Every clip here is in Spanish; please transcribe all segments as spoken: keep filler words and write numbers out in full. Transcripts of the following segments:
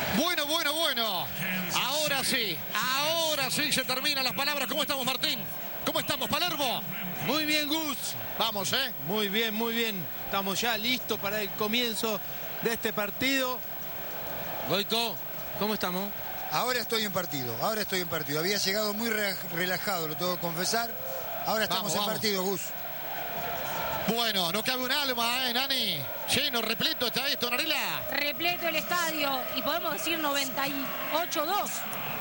Bueno, bueno, bueno. Ahora sí, ahora sí se terminan las palabras. ¿Cómo estamos, Martín? ¿Cómo estamos, Palermo? Muy bien, Gus. Vamos, ¿eh? Muy bien, muy bien. Estamos ya listos para el comienzo de este partido. Goico, ¿cómo estamos? Ahora estoy en partido, ahora estoy en partido. Había llegado muy re relajado, lo tengo que confesar. Ahora estamos vamos, en vamos. partido, Gus. Bueno, no cabe un alma, ¿eh, Nani? Lleno, repleto está esto, Narela. Repleto el estadio y podemos decir noventa y ocho dos.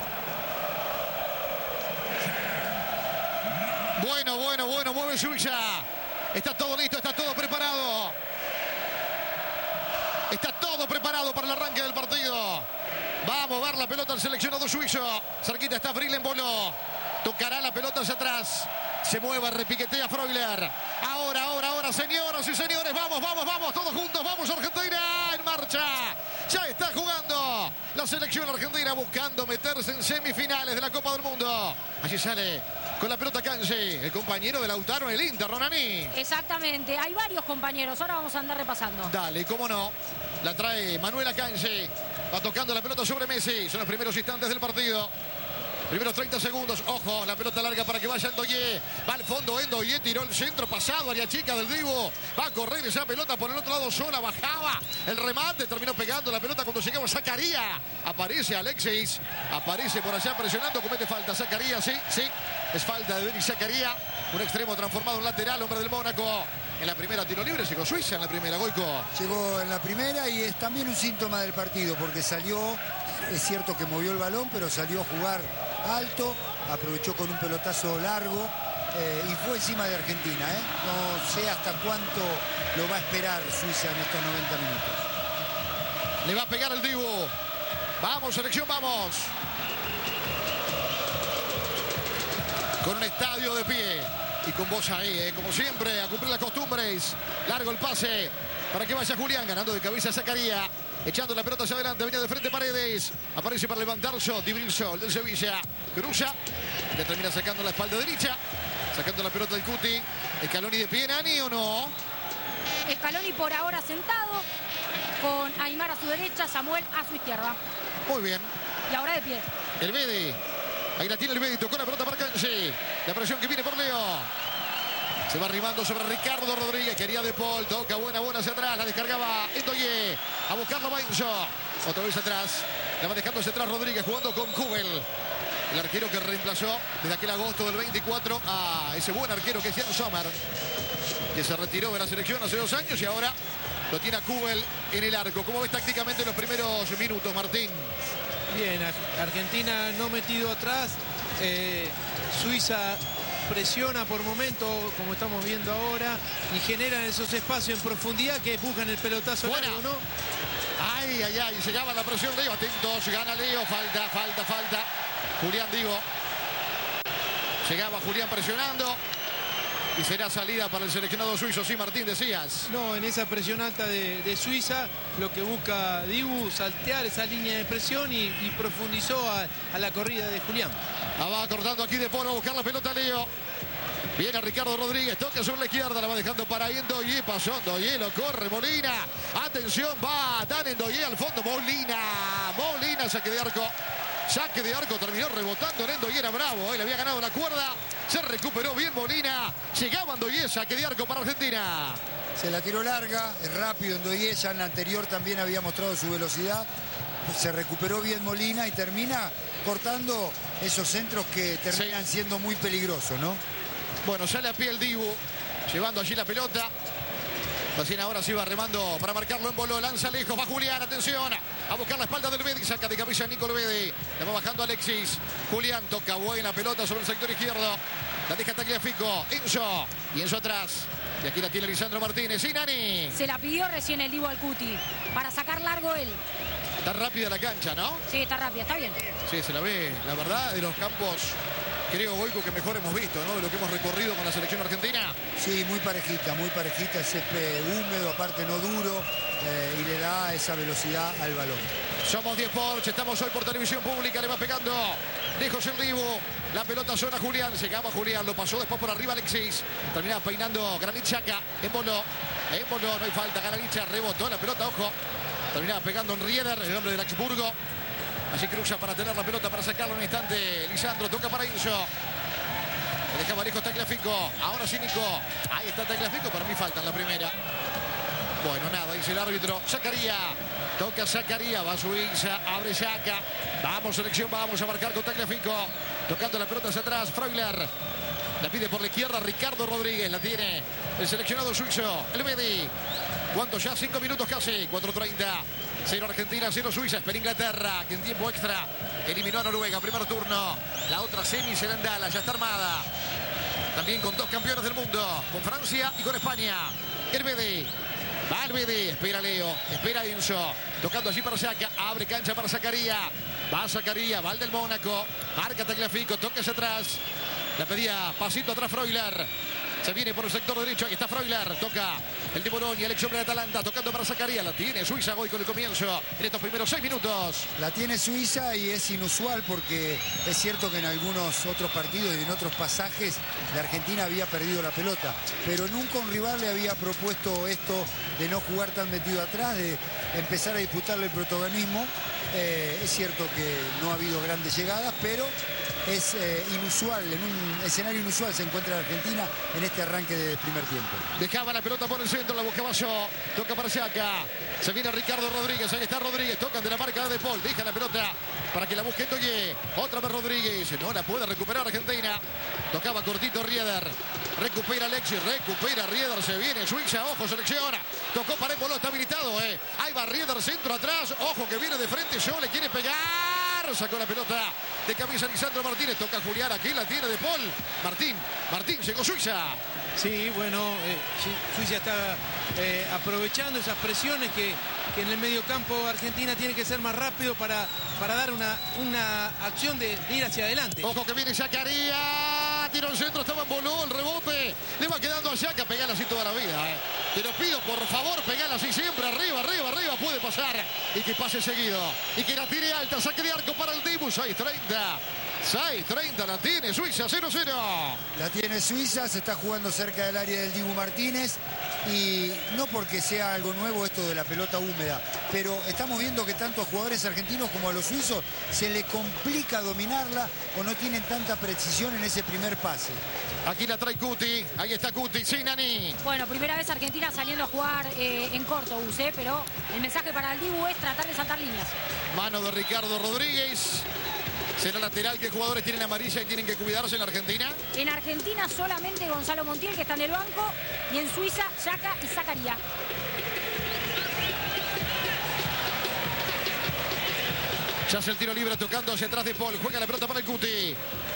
Bueno, bueno, bueno, mueve Suiza. Está todo listo, está todo preparado. Está todo preparado para el arranque del partido. Va a mover la pelota al seleccionado suizo. Cerquita está Brillenbolo. Tocará la pelota hacia atrás. Se mueve, repiquetea Freuler. Ahora, ahora, ahora, señoras y señores. Vamos, vamos, vamos, todos juntos. Vamos, Argentina, en marcha. Ya está jugando la selección argentina buscando meterse en semifinales de la Copa del Mundo. Allí sale con la pelota Kanji, el compañero de Lautaro en el Inter, Ronani. Exactamente, hay varios compañeros. Ahora vamos a andar repasando. Dale, cómo no. La trae Manuela Kanji. Va tocando la pelota sobre Messi. Son los primeros instantes del partido. Primeros treinta segundos. Ojo, la pelota larga para que vaya Ndoye. Va al fondo Ndoye, tiró el centro pasado. Área chica del Divo. Va a correr esa pelota por el otro lado sola. Bajaba el remate. Terminó pegando la pelota cuando llegaba Zakaria. Aparece Alexis. Aparece por allá presionando. Comete falta. Zakaria, sí, sí. Es falta de Denis Zakaria. Un extremo transformado en lateral. Hombre del Mónaco. En la primera tiro libre. Llegó Suiza en la primera. Goico. Llegó en la primera y es también un síntoma del partido porque salió, es cierto que movió el balón, pero salió a jugar alto, aprovechó con un pelotazo largo eh, y fue encima de Argentina. ¿eh? No sé hasta cuánto lo va a esperar Suiza en estos noventa minutos. Le va a pegar el Dibu. Vamos, selección, vamos. Con un estadio de pie y con vos ahí, ¿eh? Como siempre, a cumplir las costumbres. Largo el pase para que vaya Julián, ganando de cabeza Zakaria. Echando la pelota hacia adelante, venía de frente Paredes. Aparece para levantarse Divrilso, del Sevilla. Cruza, le termina sacando la espalda derecha. Sacando la pelota del Cuti. Scaloni de pie, Nani, ¿o no? Scaloni por ahora sentado, con Aimar a su derecha, Samuel a su izquierda. Muy bien. Y ahora de pie. El Bedi. Ahí la tiene el Bedi, tocó la pelota para Kanji. La presión que viene por Leo. Se va arribando sobre Ricardo Rodríguez. Quería De Paul. Toca buena bola hacia atrás. La descargaba Ndoye. A buscarlo Bainzo. Otra vez atrás. La va dejando hacia atrás Rodríguez jugando con Kubel. El arquero que reemplazó desde aquel agosto del veinticuatro a ese buen arquero que es Jan Sommer, que se retiró de la selección hace dos años y ahora lo tiene a Kubel en el arco. ¿Cómo ves tácticamente los primeros minutos, Martín? Bien, Argentina no metido atrás. Eh, Suiza presiona por momento, como estamos viendo ahora, y generan esos espacios en profundidad que buscan el pelotazo Buena. largo, ¿no? Ay, ay, ay, llegaba la presión Leo, atentos, gana Leo, falta, falta, falta. Julián, digo. Llegaba Julián presionando. Y será salida para el seleccionado suizo, sí, Martín, decías. No, en esa presión alta de, de Suiza, lo que busca Dibu, saltear esa línea de presión y, y profundizó a, a la corrida de Julián. La va cortando aquí de Polo a buscar la pelota Leo. Viene Ricardo Rodríguez, toca sobre la izquierda, la va dejando para Ndoye, pasó Ndoye, lo corre Molina. Atención, va Dan Ndoye al fondo, Molina. Molina, saque de arco. Saque de arco, terminó rebotando en Ndoye, era bravo, él había ganado la cuerda. Se recuperó bien Molina. Llegaba Ndoye, saque de arco para Argentina. Se la tiró larga, es rápido Ndoye, ya en la anterior también había mostrado su velocidad. Se recuperó bien Molina y termina cortando esos centros que terminan sí. siendo muy peligrosos, ¿no? Bueno, sale a pie el Dibu, llevando allí la pelota. Recién ahora se iba remando para marcarlo en Bolo. Lanza lejos, va Julián, atención. A buscar la espalda del Bedi, saca de cabeza Nicolò Bedi. La va bajando Alexis. Julián toca buena pelota sobre el sector izquierdo. La deja Tagliafico. Enzo. Y Enzo atrás. Y aquí la tiene Lisandro Martínez. Sí, Nani. Se la pidió recién el Dibu al Cuti. Para sacar largo él. Está rápida la cancha, ¿no? Sí, está rápida, está bien. Sí, se la ve, la verdad, de los campos, creo, Goico, que mejor hemos visto, ¿no? De lo que hemos recorrido con la selección argentina. Sí, muy parejita, muy parejita, césped húmedo, aparte no duro, eh, y le da esa velocidad al balón. Somos diez Porsche, estamos hoy por televisión pública, le va pegando lejos el Dibu. La pelota suena Julián, llegaba Julián, lo pasó después por arriba Alexis. Termina peinando Granit Xhaka, en Bolo, en Bolo, no hay falta, Granit rebotó la pelota, ojo. Terminaba pegando en Rieder, el hombre del Augsburgo. Así cruza para tener la pelota, para sacarlo en un instante. Lisandro toca para Inso. Le dejaba lejos Tagliafico. Ahora sí Nico. Ahí está Tagliafico. Para mí falta en la primera. Bueno, nada, dice el árbitro. Zacaría. Toca Zacaría. Va Suiza. Abre Xhaka. Vamos, selección. Vamos a marcar con Tagliafico. Tocando la pelota hacia atrás. Freuler. La pide por la izquierda Ricardo Rodríguez. La tiene el seleccionado suizo. El Medi. ¿Cuánto ya? Cinco minutos casi. cuatro treinta. Cero Argentina, cero Suiza. Espera Inglaterra, que en tiempo extra eliminó a Noruega. Primer turno. La otra semi será en Dallas. Ya está armada. También con dos campeones del mundo. Con Francia y con España. El Medi. Va el Medi. Espera Leo. Espera Enzo. Tocando allí para Xhaka. Abre cancha para Zacaría. Va Zacaría. Va el del Mónaco. Marca Tagliafico. Toca hacia atrás. La pedía pasito atrás Freuler. Se viene por el sector derecho. Ahí está Freuler. Toca el de Bologna, el ex hombre de Atalanta. Tocando para Zacaría. La tiene Suiza hoy con el comienzo. En estos primeros seis minutos. La tiene Suiza y es inusual porque es cierto que en algunos otros partidos y en otros pasajes la Argentina había perdido la pelota. Pero nunca un rival le había propuesto esto de no jugar tan metido atrás, de empezar a disputarle el protagonismo. Eh, es cierto que no ha habido grandes llegadas, pero es eh, inusual, en un escenario inusual se encuentra la Argentina en este arranque de primer tiempo. Dejaba la pelota por el centro, la buscaba yo. Toca para Xhaka. Se viene Ricardo Rodríguez, ahí está Rodríguez. Tocan de la marca de Paul. Deja la pelota para que la busque Toye. Otra vez Rodríguez. No la puede recuperar Argentina. Tocaba cortito Rieder. Recupera Alexis, recupera Rieder. Se viene Suiza, ojo, selecciona. Tocó para Embolo, está habilitado. Eh. Ahí va Rieder, centro atrás. Ojo que viene de frente. Yo le quiere pegar. Sacó la pelota de camisa Lisandro Martínez. Toca Julián, aquí la tiene de Paul. Martín, Martín, llegó Suiza. Sí, bueno, eh, Suiza está eh, aprovechando esas presiones que, que en el mediocampo Argentina tiene que ser más rápido para, para dar una, una acción de, de ir hacia adelante. Ojo que viene Zacaría. Tiro al centro, estaba en Boló, el rebote. Le va quedando a Xhaka, pegala así toda la vida. Eh. Te lo pido, por favor, pegala así siempre. Arriba, arriba, arriba, puede pasar. Y que pase seguido. Y que la tire alta, saque de arco para el Dibu. seis treinta. seis treinta la tiene Suiza, cero cero. La tiene Suiza, se está jugando cerca del área del Dibu Martínez. Y no porque sea algo nuevo esto de la pelota húmeda, pero estamos viendo que tanto a jugadores argentinos como a los suizos se le complica dominarla o no tienen tanta precisión en ese primer pase. Aquí la trae Cuti, ahí está Cuti, Sinani. Bueno, primera vez Argentina saliendo a jugar eh, en corto, Use, pero el mensaje para el Dibu es tratar de saltar líneas. Mano de Ricardo Rodríguez. ¿Será lateral? ¿Qué jugadores tienen amarilla y tienen que cuidarse en Argentina? En Argentina solamente Gonzalo Montiel, que está en el banco, y en Suiza, Xhaka y Zacaría. Ya hace el tiro libre tocando hacia atrás de Paul. Juega la pelota para el Cuti.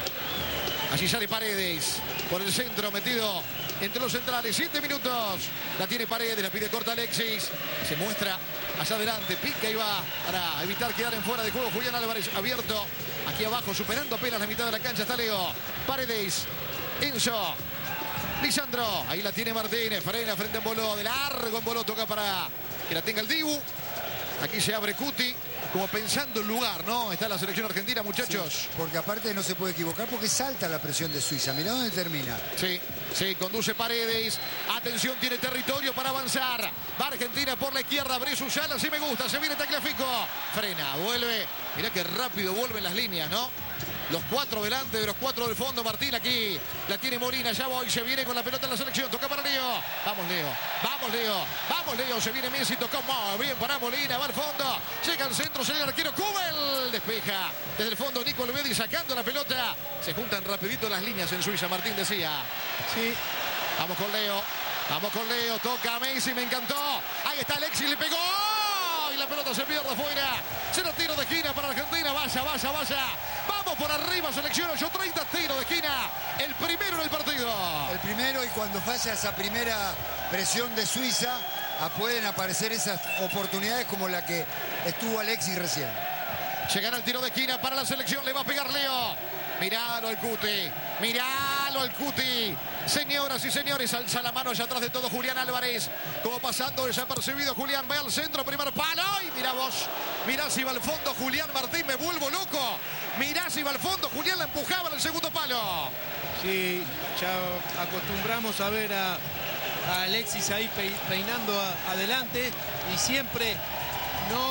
Allí sale Paredes. Por el centro, metido entre los centrales. Siete minutos. La tiene Paredes, la pide corta Alexis. Se muestra hacia adelante. Pica y va para evitar quedar en fuera de juego. Julián Álvarez abierto. Aquí abajo, superando apenas la mitad de la cancha. Está Leo. Paredes. Enzo. Lisandro. Ahí la tiene Martínez. Frena frente a Embolo. De largo Embolo. Toca para que la tenga el Dibu. Aquí se abre Cuti. Como pensando el lugar, ¿no? Está la selección argentina, muchachos. Sí, porque aparte no se puede equivocar porque salta la presión de Suiza. Mirá dónde termina. Sí, sí, conduce Paredes. Atención, tiene territorio para avanzar. Va Argentina por la izquierda. Abre sus alas, sí me gusta. Se viene Tagliafico. Frena, vuelve. Mirá qué rápido vuelven las líneas, ¿no? Los cuatro delante de los cuatro del fondo. Martín aquí. La tiene Molina. Ya voy. Se viene con la pelota en la selección. Toca para Leo. Vamos, Leo. Vamos, Leo. Vamos, Leo. Se viene Messi. Tocó muy bien para Molina. Va al fondo. Llega al centro. Sale el arquero. Kubel. Despeja. Desde el fondo Nico Olvedi sacando la pelota. Se juntan rapidito las líneas en Suiza. Martín decía. Sí. Vamos con Leo. Vamos con Leo. Toca a Messi. Me encantó. Ahí está Alexis. Le pegó. Y la pelota se pierde afuera. Se la tiro de esquina para Argentina. Vaya, vaya, vaya. Vamos por arriba. Selecciona yo treinta tiro de esquina. El primero en el partido. El primero, y cuando falla esa primera presión de Suiza, pueden aparecer esas oportunidades como la que estuvo Alexis recién. Llegará el tiro de esquina para la selección. Le va a pegar Leo. Miralo al Cuti. Miralo al Cuti. Señoras y señores, alza la mano allá atrás de todo Julián Álvarez. Como pasando desapercibido Julián. Va al centro, primer palo. Y mira vos. Mirá si va al fondo Julián Martín. Me vuelvo loco. Mirá si va al fondo. Julián la empujaba en el segundo palo. Sí, ya acostumbramos a ver a, a Alexis ahí peinando a, adelante. Y siempre no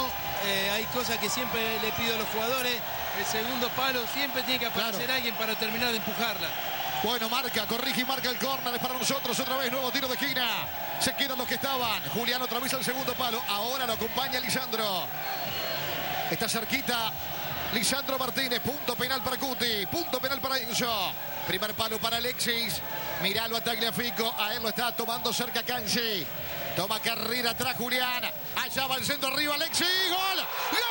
Eh, hay cosas que siempre le pido a los jugadores. El segundo palo siempre tiene que aparecer Claro. alguien para terminar de empujarla. Bueno, marca, corrige y marca el córner. Es para nosotros otra vez, nuevo tiro de esquina. Se quedan los que estaban. Julián otra vez al segundo palo. Ahora lo acompaña Lisandro. Está cerquita Lisandro Martínez. Punto penal para Cuti. Punto penal para Enzo. Primer palo para Alexis. Miralo a Tagliafico. A él lo está tomando cerca Canchi. Toma carrera atrás Julián. Allá va el centro arriba Alexis. ¡Gol! ¡Gol!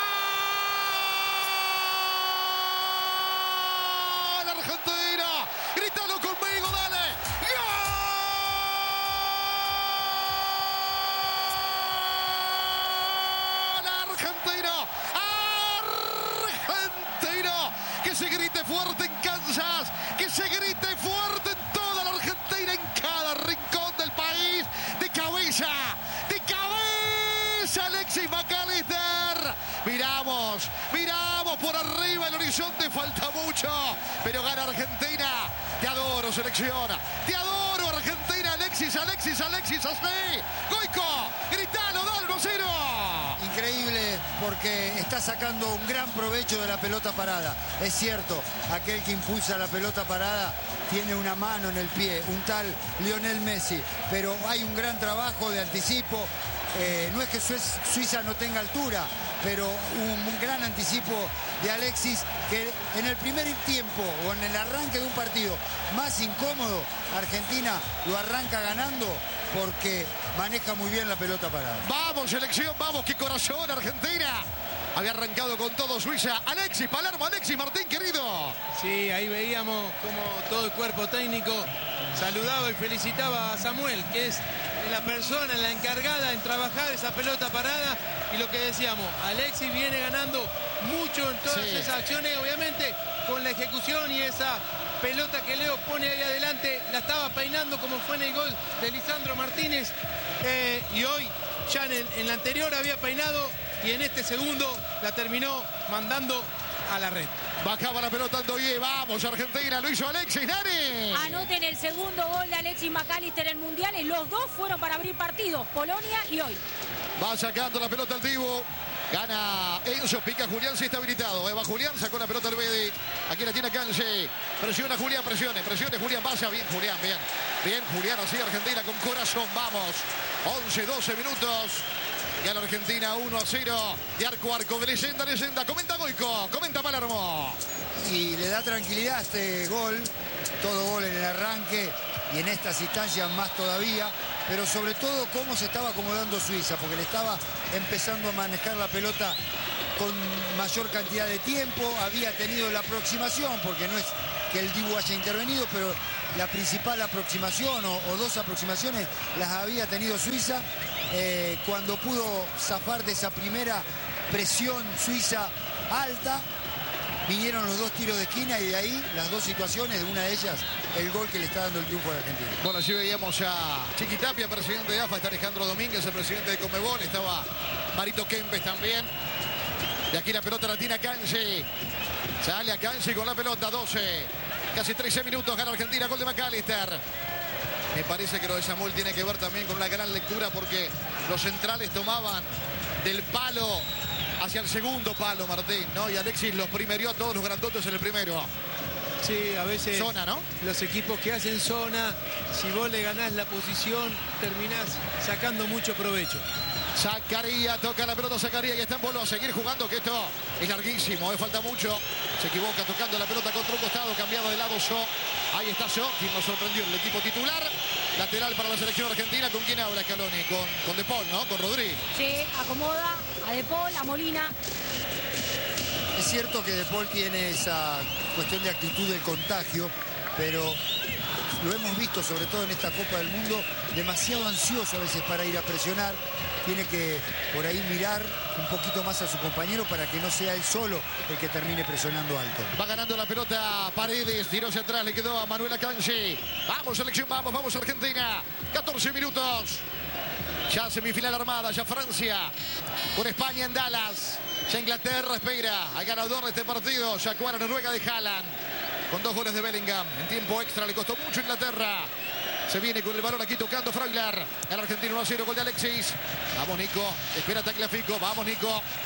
Argentina. Grítalo conmigo, dale. ¡Gol! Argentino. Argentino. Que se grite fuerte en Kansas. Que se grite fuerte en toda la Argentina. En cada rincón del país. De cabeza. De cabeza. Alexis McAllister. Miramos. Miramos por arriba el horizonte. Falta mucho. Pero gana Argentina. Te adoro, selección. Te adoro, Argentina. Alexis, Alexis, Alexis, así. Goico, gritalo, dale, cero. Increíble porque está sacando un gran provecho de la pelota parada. Es cierto, aquel que impulsa la pelota parada tiene una mano en el pie, un tal Lionel Messi. Pero hay un gran trabajo de anticipo. Eh, no es que Suiza no tenga altura, pero un, un gran anticipo de Alexis, que en el primer tiempo o en el arranque de un partido más incómodo, Argentina lo arranca ganando porque maneja muy bien la pelota parada. Vamos, selección, vamos, qué corazón, Argentina. Había arrancado con todo Suiza. Alexis, Palermo, Alexis, Martín, querido. Sí, ahí veíamos como todo el cuerpo técnico saludaba y felicitaba a Samuel, que es la persona, la encargada en trabajar esa pelota parada. Y lo que decíamos, Alexis viene ganando mucho en todas Sí. esas acciones, obviamente con la ejecución y esa pelota que Leo pone ahí adelante, la estaba peinando como fue en el gol de Lisandro Martínez. Eh, y hoy, ya en el, en la anterior había peinado y en este segundo la terminó mandando a la red. Bajaba la pelota Andoye, vamos, Argentina, lo hizo Alexis, Dani. Anoten el segundo gol de Alexis McAllister en mundiales. Los dos fueron para abrir partidos, Polonia y hoy. Va sacando la pelota el Dibu. Gana Enzo, pica Julián, sí está habilitado. Eh, va Julián, sacó la pelota el Bedi. Aquí la tiene Canche. Presiona Julián, presione, presione Julián, vaya bien Julián, bien. Bien Julián, así Argentina con corazón, vamos. once, doce minutos. Gana Argentina uno a cero. De arco a arco, de leyenda a leyenda. Comenta Goico, comenta Palermo. Y le da tranquilidad a este gol, todo gol en el arranque y en estas instancias más todavía, pero sobre todo cómo se estaba acomodando Suiza, porque le estaba empezando a manejar la pelota con mayor cantidad de tiempo, había tenido la aproximación, porque no es que el Dibu haya intervenido, pero la principal aproximación o, o dos aproximaciones las había tenido Suiza. Eh, cuando pudo zafar de esa primera presión Suiza alta, vinieron los dos tiros de esquina y de ahí las dos situaciones, una de ellas el gol que le está dando el triunfo a Argentina. Bueno, allí veíamos a Chiquitapia, presidente de A F A, está Alejandro Domínguez, el presidente de Conmebol, estaba Marito Kempes también. Y aquí la pelota la tiene a Canchi. Sale a Canchi con la pelota, doce, casi trece minutos, gana Argentina, gol de McAllister. Me parece que lo de Samuel tiene que ver también con una gran lectura porque los centrales tomaban del palo hacia el segundo palo, Martín, ¿no? Y Alexis los primerió a todos los grandotes en el primero. Sí, a veces Zona, ¿no? los equipos que hacen zona, si vos le ganás la posición, terminás sacando mucho provecho. Zacaría, toca la pelota Zacaría y está en bolo a seguir jugando, que esto es larguísimo, eh, falta mucho. Se equivoca tocando la pelota contra un costado, cambiado de lado So. Ahí está So, quien nos sorprendió en el equipo titular. Lateral para la selección argentina. ¿Con quién habla Scaloni? Con, con De Paul, ¿no? Con Rodríguez. Sí, acomoda a De Paul, a Molina. Es cierto que De Paul tiene esa cuestión de actitud del contagio, pero lo hemos visto sobre todo en esta Copa del Mundo, demasiado ansioso a veces para ir a presionar. Tiene que por ahí mirar un poquito más a su compañero para que no sea él solo el que termine presionando alto. Va ganando la pelota Paredes, tiró hacia atrás, le quedó a Manuel Akanji. Vamos selección, vamos, vamos Argentina. catorce minutos. Ya semifinal armada, ya Francia con España en Dallas. Ya Inglaterra espera al ganador de este partido, Jacuara Noruega de Haaland. Con dos goles de Bellingham. En tiempo extra le costó mucho a Inglaterra. Se viene con el balón aquí tocando Freuler. El argentino uno a cero, gol de Alexis. Vamos Nico, espera Tagliafico, vamos Nico.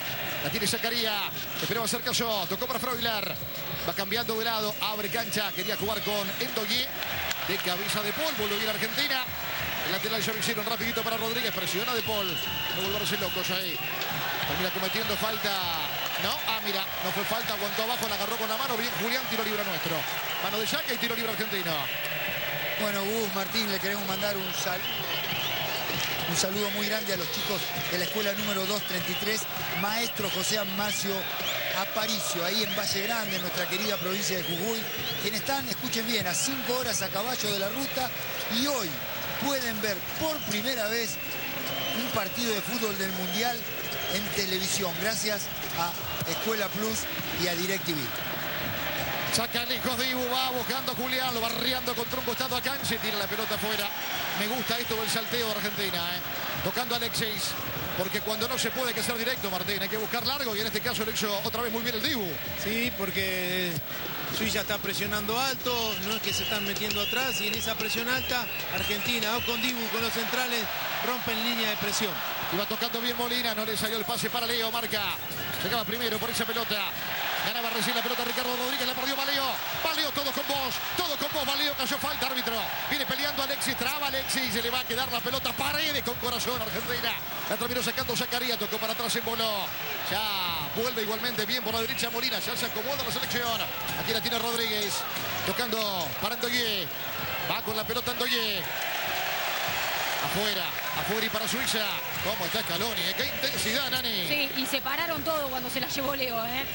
La tiene Zakaria. Esperaba hacer caso. Tocó para Freuler. Va cambiando de lado. Abre cancha. Quería jugar con Endoye. De cabeza de Paul. Volvió bien Argentina. El lateral ya lo hicieron rapidito para Rodríguez. Presiona de Paul. No volverse locos ahí. Termina cometiendo falta. No. Ah, mira. No fue falta. Aguantó abajo. La agarró con la mano. Bien Julián. Tiro libre nuestro. Mano de Yaca y tiro libre argentino. Bueno, Gus, Martín, le queremos mandar un saludo. Un saludo muy grande a los chicos de la escuela número doscientos treinta y tres, maestro José Amancio Aparicio, ahí en Valle Grande, en nuestra querida provincia de Jujuy, quienes están, escuchen bien, a cinco horas a caballo de la ruta y hoy pueden ver por primera vez un partido de fútbol del Mundial en televisión, gracias a Escuela Plus y a DirecTV. Saca lejos Dibu, va buscando Julián, lo va barriando contra un costado a Canche, tira la pelota afuera. Me gusta esto del salteo de Argentina, ¿eh? Tocando a Alexis, porque cuando no se puede hay que ser directo, Martín, hay que buscar largo y en este caso lo hizo otra vez muy bien el Dibu. Sí, porque Suiza está presionando alto, no es que se están metiendo atrás y en esa presión alta, Argentina o con Dibu, con los centrales, rompen línea de presión. Iba tocando bien Molina, no le salió el pase para Leo, marca. Llegaba primero por esa pelota. Ganaba recién la pelota Ricardo Rodríguez, la perdió Valeo. Valeo, todo con vos, todo con vos, Valeo. Cayó falta, árbitro. Viene peleando Alexis, traba Alexis. Se le va a quedar la pelota. Paredes con corazón, Argentina. La terminó sacando Zakaria, tocó para atrás en Boló. Ya vuelve igualmente bien por la derecha Molina. Ya se acomoda la selección. Aquí la tiene Rodríguez. Tocando para Endoye. Va con la pelota Endoye. Afuera, afuera y para Suiza. ¿Cómo está Scaloni? ¿Eh? ¡Qué intensidad, Nani! Sí, y se pararon todo cuando se la llevó Leo, ¿eh?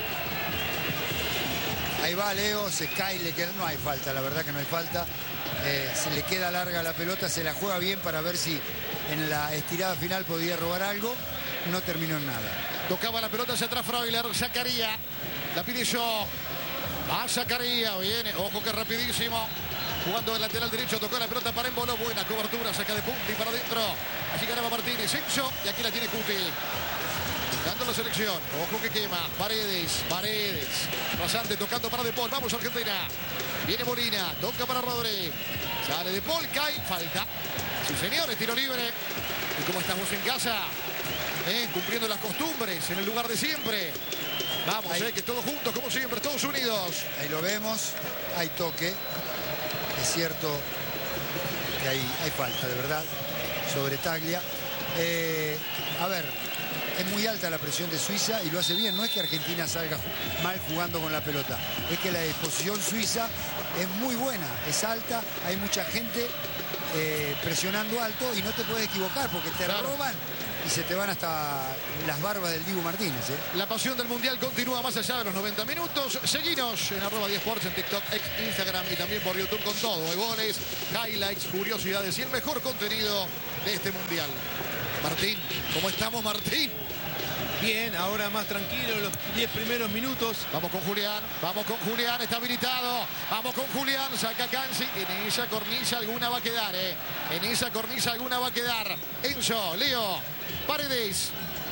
Ahí va Leo, se cae, le queda, no hay falta, la verdad que no hay falta. Eh, se le queda larga la pelota, se la juega bien para ver si en la estirada final podía robar algo. No terminó en nada. Tocaba la pelota hacia atrás Freuler, Zakaria. La pide yo. Va Zakaria, viene, ojo que rapidísimo. Jugando el lateral derecho, tocó la pelota para Embolo. Buena cobertura, saca de punta y para adentro. Así ganaba Martínez, Enzo, y aquí la tiene Cuti. Dando la selección, ojo que quema, Paredes, Paredes, Rasante tocando para De Paul, vamos Argentina, viene Molina, toca para Rodri, sale De Paul, cae, falta, sí señores, tiro libre, y como estamos en casa, eh, cumpliendo las costumbres, en el lugar de siempre, vamos, eh, que todos juntos, como siempre, todos unidos. Ahí lo vemos, hay toque, es cierto que hay, hay falta, de verdad, sobre Taglia, eh, a ver, es muy alta la presión de Suiza y lo hace bien. No es que Argentina salga mal jugando con la pelota. Es que la disposición suiza es muy buena. Es alta, hay mucha gente eh, presionando alto y no te puedes equivocar porque te claro. roban y se te van hasta las barbas del Dibu Martínez. ¿eh? La pasión del Mundial continúa más allá de los noventa minutos. Seguinos en arroba diez Sports, en TikTok, ex Instagram y también por YouTube con todo. De goles, highlights, curiosidades y el mejor contenido de este Mundial. Martín, ¿cómo estamos, Martín? Bien, ahora más tranquilo los diez primeros minutos. Vamos con Julián, vamos con Julián, está habilitado. Vamos con Julián, saca Cansi. En esa cornisa alguna va a quedar, ¿eh? En esa cornisa alguna va a quedar. Enzo, Leo, Paredes.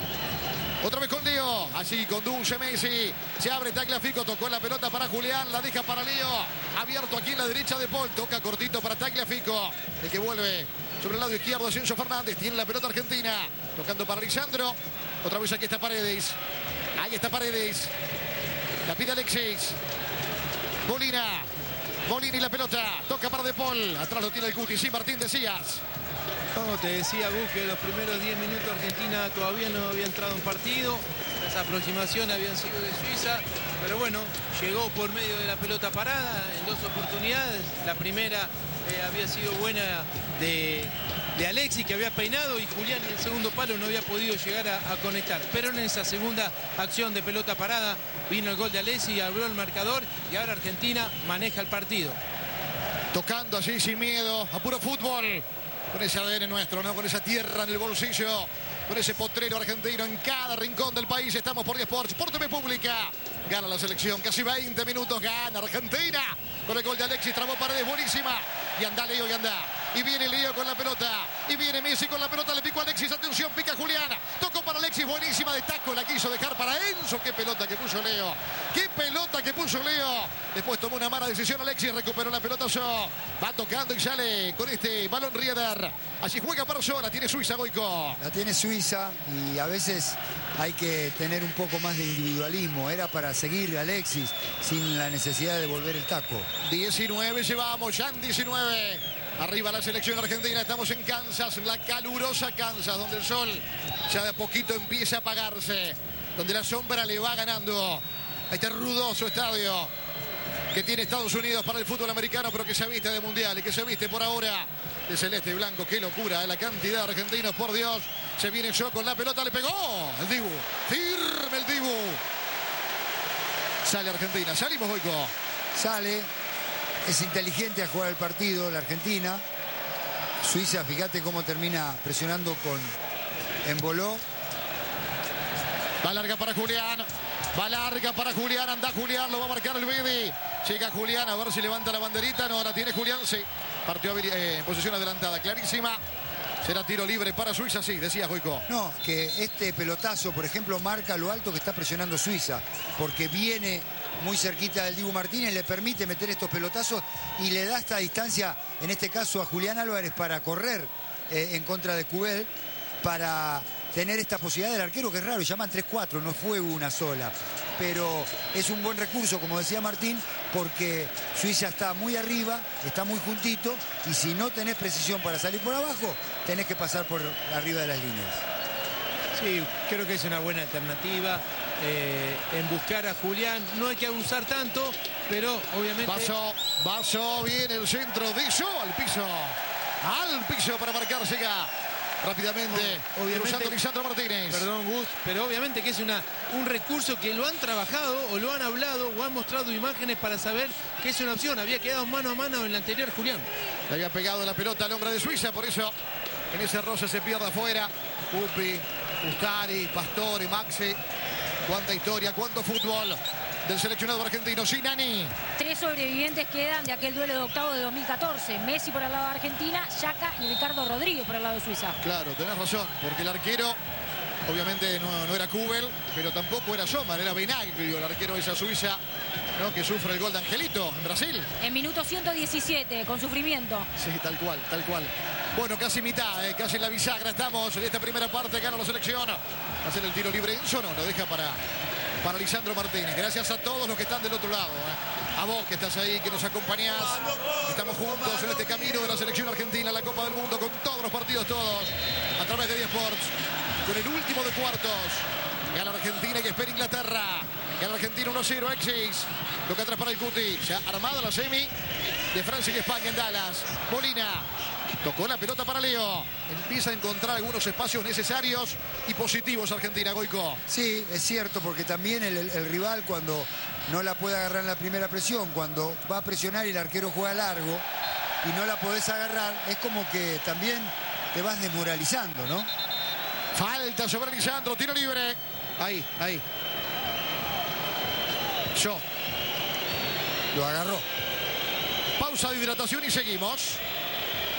Otra vez con Leo, así conduce Messi, se abre Tagliafico, tocó la pelota para Julián, la deja para Leo, abierto aquí en la derecha de Paul, toca cortito para Tagliafico, el que vuelve sobre el lado izquierdo es Enzo Fernández, tiene la pelota Argentina, tocando para Lisandro, otra vez aquí está Paredes, ahí está Paredes, la pide Alexis, Molina, Molina y la pelota, toca para De Paul, atrás lo tiene el Cuti, sí Martín decías. No, te decía Gus que los primeros diez minutos Argentina todavía no había entrado en partido. Las aproximaciones habían sido de Suiza. Pero bueno, llegó por medio de la pelota parada en dos oportunidades. La primera eh, había sido buena de, de Alexis, que había peinado, y Julián en el segundo palo no había podido llegar a, a conectar. Pero en esa segunda acción de pelota parada vino el gol de Alexis, abrió el marcador y ahora Argentina maneja el partido. Tocando allí sin miedo, a puro fútbol. Con ese A D N nuestro, ¿no? Con esa tierra en el bolsillo, con ese potrero argentino en cada rincón del país. Estamos por diez Sports, por T V Pública. Gana la selección, casi veinte minutos, gana Argentina. Con el gol de Alexis, trabó Paredes, buenísima. Y anda Leo, y anda. Y viene Leo con la pelota. Y viene Messi con la pelota, le picó a Alexis, atención, pica Julián. Tocó para Alexis, buenísima de taco, la quiso dejar para Enzo. Qué pelota que puso Leo. Qué pelota que puso Leo. Después tomó una mala decisión Alexis, recuperó la pelota. So. Va tocando y sale con este balón Rieder. Así juega Persona, tiene Suiza, Goico. La tiene Suiza y a veces hay que tener un poco más de individualismo. Era para seguir a Alexis sin la necesidad de volver el taco. diecinueve llevamos, ya en diecinueve. Arriba la selección argentina, estamos en Kansas, la calurosa Kansas, donde el sol ya de a poquito empieza a apagarse, donde la sombra le va ganando a este rudoso estadio que tiene Estados Unidos para el fútbol americano, pero que se viste de mundial y que se viste por ahora de celeste y blanco. Qué locura, ¿eh? La cantidad de argentinos, por Dios. Se viene yo con la pelota, le pegó el Dibu, firme el Dibu. Sale Argentina, salimos, Goico. Sale, es inteligente a jugar el partido, la Argentina. Suiza, fíjate cómo termina presionando con Emboló. Va larga para Julián, va larga para Julián, anda Julián, lo va a marcar el Bedi. Llega Julián, a ver si levanta la banderita. No, la tiene Julián, sí. Partió eh, en posición adelantada, clarísima. Será tiro libre para Suiza, sí, decía Goico. No, que este pelotazo, por ejemplo, marca lo alto que está presionando Suiza, porque viene muy cerquita del Dibu Martínez, le permite meter estos pelotazos y le da esta distancia, en este caso a Julián Álvarez, para correr eh, en contra de Cubel, para tener esta posibilidad del arquero, que es raro, llaman tres cuatro, no fue una sola. Pero es un buen recurso, como decía Martín, porque Suiza está muy arriba, está muy juntito, y si no tenés precisión para salir por abajo, tenés que pasar por arriba de las líneas. Sí, creo que es una buena alternativa eh, en buscar a Julián. No hay que abusar tanto, pero obviamente... Pasó, pasó bien el centro de Shaw al piso. Al piso para marcar, llega rápidamente, obviamente, cruzando Lisandro Martínez. Perdón, Gus, pero obviamente que es una, un recurso que lo han trabajado o lo han hablado o han mostrado imágenes para saber que es una opción. Había quedado mano a mano en el anterior Julián. Le había pegado la pelota al hombre de Suiza, por eso en ese roce se pierde afuera. Pupi, Ustari, Pastore, Maxi. Cuánta historia, cuánto fútbol del seleccionado argentino. Sinani. Tres sobrevivientes quedan de aquel duelo de octavo de dos mil catorce. Messi por el lado de Argentina, Yaka y Ricardo Rodríguez por el lado de Suiza. Claro, tenés razón, porque el arquero obviamente no, no era Kubel, pero tampoco era Sommer, era Benaglio, el arquero de esa Suiza, ¿no?, que sufre el gol de Angelito en Brasil. En minuto ciento diecisiete, con sufrimiento. Sí, tal cual, tal cual. Bueno, casi mitad, eh, casi en la bisagra estamos en esta primera parte, gana la selección. Hacer el tiro libre, Enzo no, lo deja para, para Lisandro Martínez. Gracias a todos los que están del otro lado, eh. A vos que estás ahí, que nos acompañás. Estamos juntos en este camino de la selección argentina, la Copa del Mundo, con todos los partidos, todos, a través de D Sports. Con el último de cuartos. Gana Argentina y espera Inglaterra. Gana Argentina uno cero, Exis. Toca atrás para el Cuti. Se ha armado la semi de Francia y España en Dallas. Molina. Tocó la pelota para Leo. Empieza a encontrar algunos espacios necesarios y positivos Argentina, Goico. Sí, es cierto, porque también el, el, el rival, cuando no la puede agarrar en la primera presión, cuando va a presionar y el arquero juega largo y no la podés agarrar, es como que también te vas desmoralizando, ¿no? Falta sobre Lisandro, tiro libre. Ahí, ahí. Yo. Lo agarró. Pausa de hidratación y seguimos.